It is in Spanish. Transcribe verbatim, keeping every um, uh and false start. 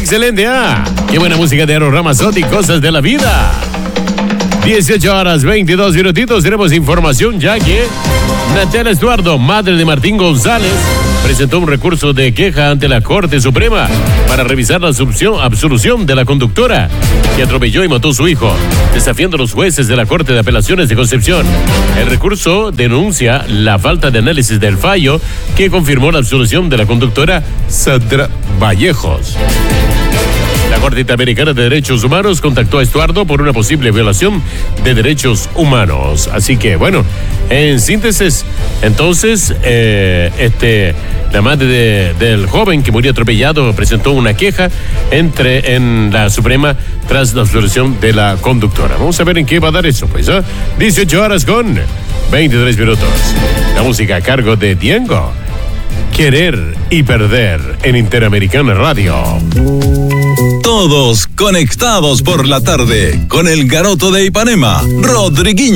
Excelente, ah. Qué buena música de Eros Ramazzotti, cosas de la vida. dieciocho horas, veintidós minutitos. Tenemos información ya que Natalia Estuardo, madre de Martín González, presentó un recurso de queja ante la Corte Suprema para revisar la absolución, absolución de la conductora que atropelló y mató a su hijo, desafiando a los jueces de la Corte de Apelaciones de Concepción. El recurso denuncia la falta de análisis del fallo que confirmó la absolución de la conductora Sandra Vallejos. La Corte Interamericana de Derechos Humanos contactó a Estuardo por una posible violación de derechos humanos. Así que, bueno, en síntesis, entonces, eh, este, la madre de, del joven que murió atropellado presentó una queja entre, en la Suprema tras la absolución de la conductora. Vamos a ver en qué va a dar eso, pues, ¿eh? dieciocho horas con veintitrés minutos. La música a cargo de Diego. Querer y perder en Interamericana Radio. Todos conectados por la tarde con el Garoto de Ipanema, Rodriguinho.